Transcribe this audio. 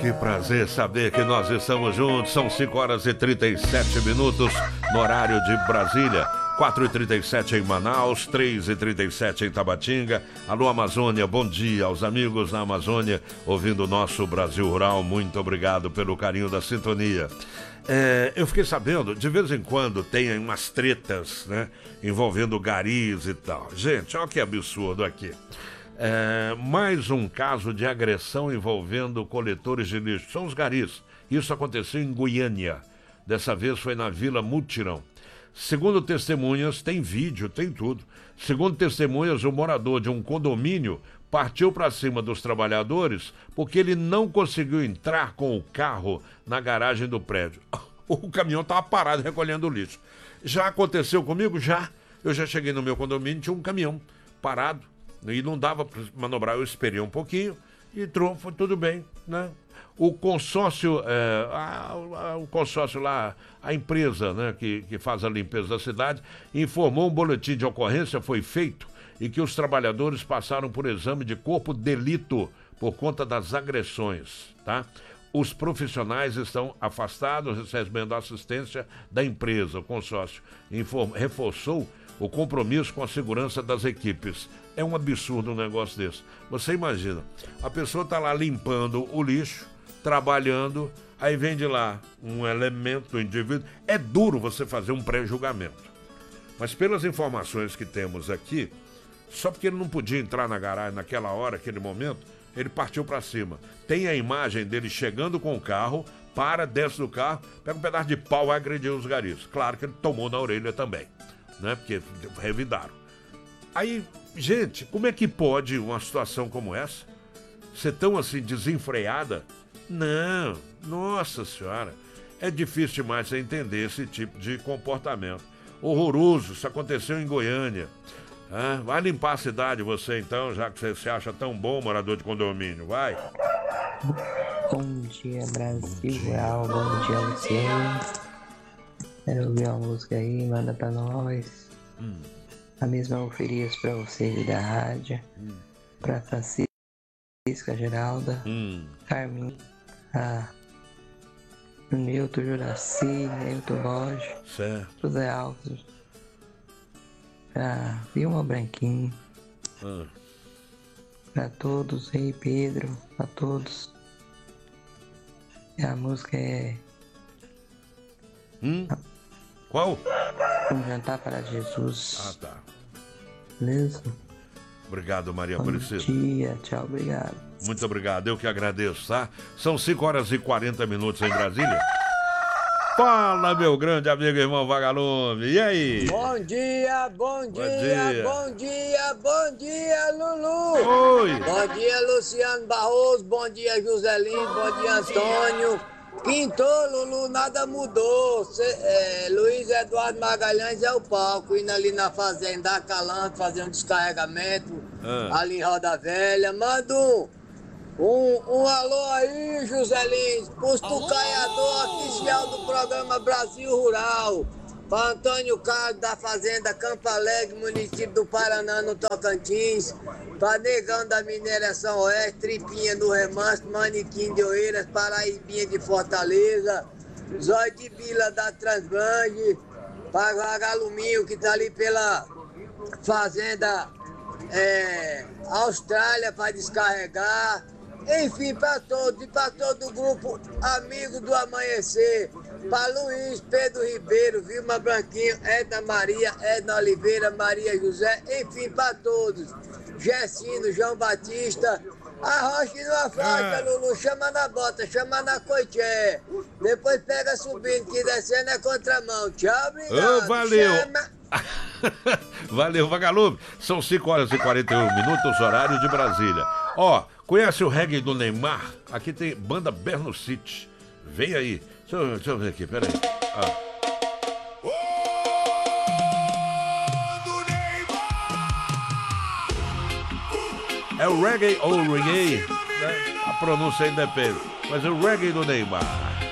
Que prazer saber que nós estamos juntos. São 5 horas e 37 minutos no horário de Brasília. 4h37 em Manaus, 3h37 em Tabatinga. Alô, Amazônia, bom dia aos amigos na Amazônia ouvindo o nosso Brasil Rural. Muito obrigado pelo carinho da sintonia. Eu fiquei sabendo, de vez em quando tem umas tretas, né, envolvendo garis e tal. Gente, olha que absurdo aqui. Mais um caso de agressão envolvendo coletores de lixo. São os garis. Isso aconteceu em Goiânia. Dessa vez foi na Vila Mutirão. Segundo testemunhas, tem vídeo, tem tudo. Segundo testemunhas, o morador de um condomínio partiu para cima dos trabalhadores porque ele não conseguiu entrar com o carro na garagem do prédio. O caminhão estava parado recolhendo o lixo. Já aconteceu comigo? Já. Eu já cheguei no meu condomínio, tinha um caminhão parado e não dava para manobrar. Eu esperei um pouquinho, entrou, foi tudo bem, né? O consórcio, o consórcio lá, a empresa, né, que faz a limpeza da cidade, informou um boletim de ocorrência foi feito e que os trabalhadores passaram por exame de corpo de delito por conta das agressões, tá? Os profissionais estão afastados, recebendo assistência da empresa. O consórcio reforçou o compromisso com a segurança das equipes. É um absurdo um negócio desse. Você imagina, a pessoa está lá limpando o lixo, trabalhando, aí vem de lá um elemento, um indivíduo. É duro você fazer um pré-julgamento. Mas pelas informações que temos aqui, só porque ele não podia entrar na garagem naquela hora, naquele momento, ele partiu para cima. Tem a imagem dele chegando com o carro, desce do carro, pega um pedaço de pau e vai agredir os garis. Claro que ele tomou na orelha também, né? Porque revidaram. Aí, gente, como é que pode uma situação como essa ser tão assim desenfreada? Não, nossa senhora, é difícil demais você entender esse tipo de comportamento. Horroroso, isso aconteceu em Goiânia. Vai limpar a cidade você então, já que você se acha tão bom morador de condomínio, vai. Bom dia, Brasil Rural, bom dia, Luciano. Quero ouvir uma música aí, manda pra nós. A mesma eu ofereço pra vocês da rádio, pra Francisca Geralda, Carminha, Nilton Juraci, Nilton Borges, José Alves, pra Vilma Branquinho, pra todos, Rei Pedro, pra todos. E a música é... Qual? Um Jantar para Jesus. Tá. Beleza? Obrigado, Maria Bom Aparecida. dia, tchau, obrigado. Muito obrigado, eu que agradeço, tá? São 5 horas e 40 minutos em Brasília. Fala, meu grande amigo irmão Vagalume, e aí? Bom dia, bom dia, bom dia, bom dia, Lulu. Oi. Bom dia, Luciano Barroso, bom dia, Joselino, bom dia, Antônio. Pintou, Lulu, nada mudou. Luiz Eduardo Magalhães é o palco, indo ali na fazenda Calanco, fazendo descarregamento, ali em Roda Velha. Manda um alô aí, Joselino, pros tucaiador oficial do programa Brasil Rural. Para Antônio Carlos da Fazenda Campo Alegre, município do Paraná, no Tocantins. Para Negão da Mineração Oeste, Tripinha do Remanso, Manequim de Oeiras, Paraibinha de Fortaleza, Zóio de Vila da Transbande, para Vagaluminho que está ali pela Fazenda Austrália para descarregar. Enfim, para todos e para todo o grupo Amigo do Amanhecer, para Luiz, Pedro Ribeiro, Vilma Branquinho, Edna Maria, Edna Oliveira, Maria José, enfim, para todos. Gessino, João Batista, arrocha numa faixa, Lulu, chama na bota, chama na coité. Depois pega subindo, que descendo é contramão. Tchau, obrigado. Valeu. Chama. Valeu, Vagalume. São 5 horas e 41 minutos, horário de Brasília. Conhece o reggae do Neymar? Aqui tem banda Berno City. Vem aí. Deixa eu ver aqui, peraí. É o reggae ou o reggae? Né? A pronúncia ainda depende. Mas é o reggae do Neymar.